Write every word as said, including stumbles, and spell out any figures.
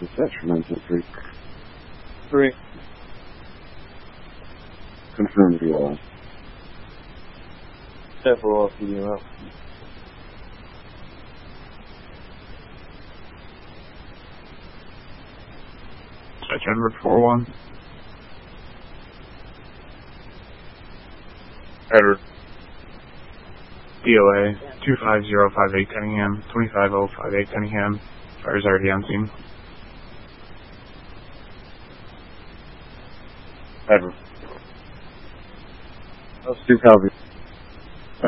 dispatch for nine point three. Three. Confirm V O I. Several off you out. Dispatch Edward four one. Edward. D O A two five zero five eight Cunningham, twenty-five oh five eight Cunningham. Fire's already on scene. Edward. Those two copy.